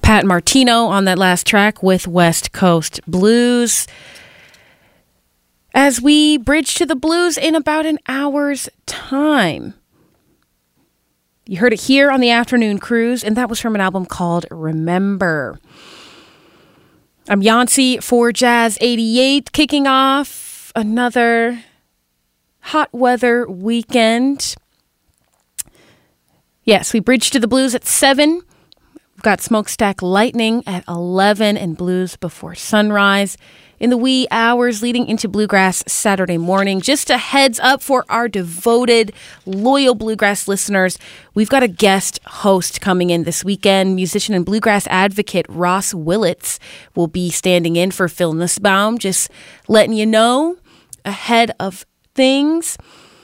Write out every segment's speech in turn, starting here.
Pat Martino on that last track with West Coast Blues. As we bridge to the blues in about an hour's time. You heard it here on the Afternoon Cruise, and that was from an album called Remember. I'm Yancy for Jazz 88, kicking off another hot weather weekend. Yes, we bridge to the blues at 7. We've got Smokestack Lightning at 11 and Blues Before Sunrise in the wee hours leading into Bluegrass Saturday morning. Just a heads up for our devoted, loyal Bluegrass listeners, we've got a guest host coming in this weekend. Musician and Bluegrass advocate Ross Willits will be standing in for Phil Nussbaum. Just letting you know ahead of things.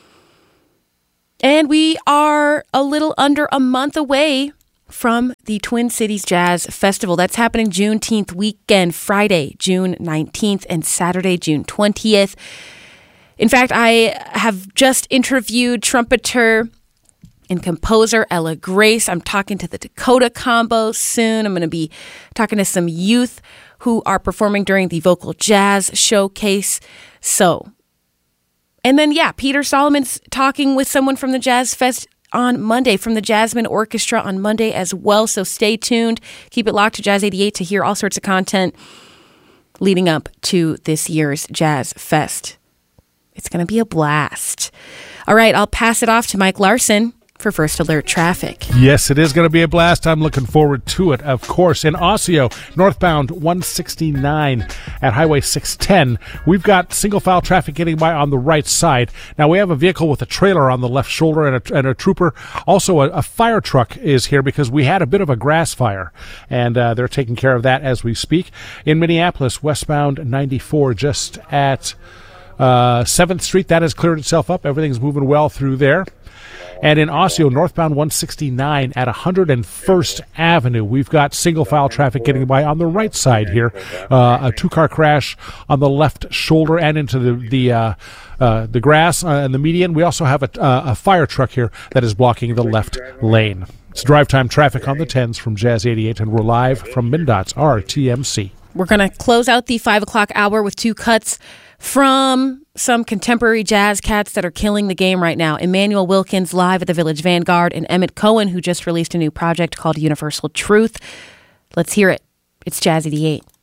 And we are a little under a month away from the Twin Cities Jazz Festival. That's happening Juneteenth weekend, Friday, June 19th and Saturday, June 20th. In fact, I have just interviewed trumpeter and composer Ella Grace. I'm talking to the Dakota Combo soon. I'm going to be talking to some youth who are performing during the Vocal Jazz Showcase. And then, Peter Solomon's talking with someone from the Jazz Fest on Monday, from the Jasmine Orchestra on Monday as well. So stay tuned. Keep it locked to Jazz 88 to hear all sorts of content leading up to this year's Jazz Fest. It's going to be a blast. All right, I'll pass it off to Mike Larson for First Alert Traffic. Yes, it is going to be a blast. I'm looking forward to it, of course. In Osseo, northbound 169 at Highway 610, we've got single-file traffic getting by on the right side. Now, we have a vehicle with a trailer on the left shoulder and a trooper. Also, a fire truck is here because we had a bit of a grass fire, and they're taking care of that as we speak. In Minneapolis, westbound 94, just at 7th Street, that has cleared itself up. Everything's moving well through there. And in Osseo, northbound 169 at 101st Avenue, we've got single-file traffic getting by on the right side here. A two-car crash on the left shoulder and into the grass and the median. We also have a fire truck here that is blocking the left lane. It's drive time traffic on the 10s from Jazz 88, and we're live from MnDOT's RTMC. We're going to close out the 5 o'clock hour with two cuts from some contemporary jazz cats that are killing the game right now. Emmanuel Wilkins live at the Village Vanguard, and Emmett Cohen, who just released a new project called Universal Truth. Let's hear it. It's Jazz 88.